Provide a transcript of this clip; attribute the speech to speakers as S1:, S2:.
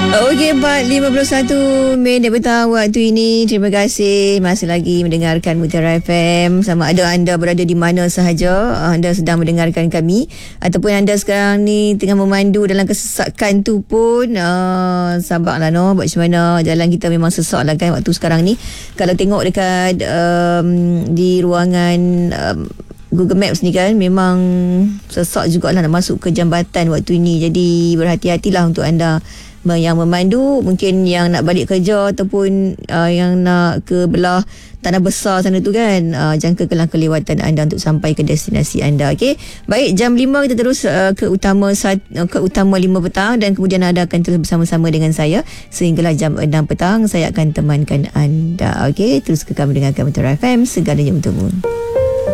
S1: Okey, 4:51 minit petang waktu ini. Terima kasih masih lagi mendengarkan Mutiara FM. Sama ada anda berada di mana sahaja anda sedang mendengarkan kami, ataupun anda sekarang ni tengah memandu dalam kesesakan tu pun, sabarlah buat macam mana. Jalan kita memang sesak lah kan waktu sekarang ni. Kalau tengok dekat di ruangan Google Maps ni kan, memang sesak jugalah nak masuk ke jambatan waktu ini. Jadi berhati-hatilah untuk anda yang memandu, mungkin yang nak balik kerja ataupun yang nak ke belah tanah besar sana tu kan, jangkakanlah kelewatan anda untuk sampai ke destinasi anda. Okey, baik, jam 5 kita terus ke utama 5 petang, dan kemudian anda akan terus bersama-sama dengan saya sehinggalah jam 6 petang. Saya akan temankan anda. Okey, terus kekal mendengarkan Mutiara FM, segalanya untukmu.